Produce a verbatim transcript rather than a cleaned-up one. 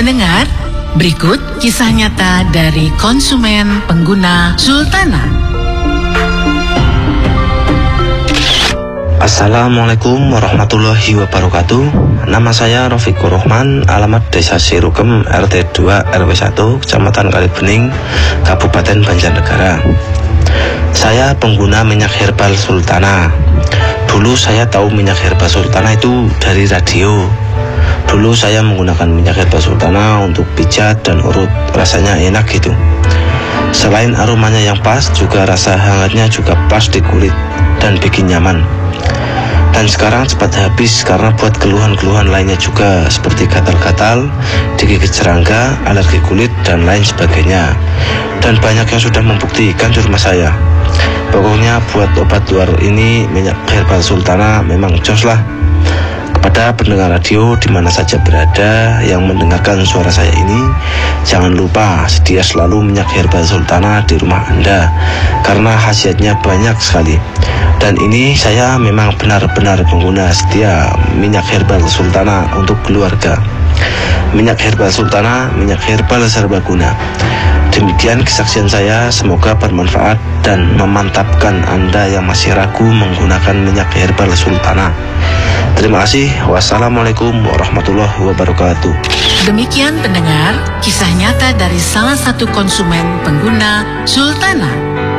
Pendengar, berikut kisah nyata dari konsumen pengguna Sultana. Assalamualaikum warahmatullahi wabarakatuh. Nama saya Rofikur Rahman, alamat Desa Sirugem, R T dua R W satu, Kecamatan Kalibening, Kabupaten Banjarnegara. Saya pengguna minyak herbal Sultana. Dulu saya tahu minyak herbal Sultana itu dari radio. Dulu saya menggunakan minyak herbal Sultana untuk pijat dan urut, rasanya enak gitu. Selain aromanya yang pas, juga rasa hangatnya juga pas di kulit dan bikin nyaman. Dan sekarang cepat habis karena buat keluhan-keluhan lainnya juga, seperti gatal-gatal, digigit serangga, alergi kulit, dan lain sebagainya. Dan banyak yang sudah membuktikan di rumah saya. Pokoknya buat obat luar ini, minyak herbal Sultana memang jos lah. Kepada pendengar radio di mana saja berada yang mendengarkan suara saya ini, jangan lupa sedia selalu minyak herbal Sultana di rumah Anda, karena khasiatnya banyak sekali. Dan ini saya memang benar-benar pengguna setia minyak herbal Sultana untuk keluarga. Minyak herbal Sultana, minyak herbal serbaguna. Demikian kesaksian saya, semoga bermanfaat dan memantapkan Anda yang masih ragu menggunakan minyak herbal Sultana. Terima kasih. Wassalamualaikum warahmatullahi wabarakatuh. Demikian pendengar, kisah nyata dari salah satu konsumen pengguna Sultana.